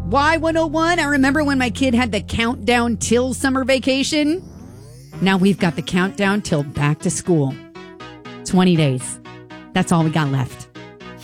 Y101, I remember when my kid had the countdown till summer vacation. Now we've got the countdown till back to school. 20 days. That's all we got left.